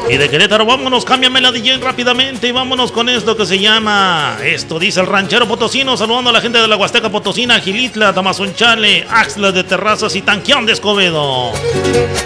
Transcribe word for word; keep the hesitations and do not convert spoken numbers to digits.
Y de Querétaro, vámonos, cámbiame la D J rápidamente y vámonos con esto que se llama Esto dice el ranchero potosino, saludando a la gente de la Huasteca Potosina, Gilitla, Tamazunchale, Axla de Terrazas y Tanquián de Escobedo.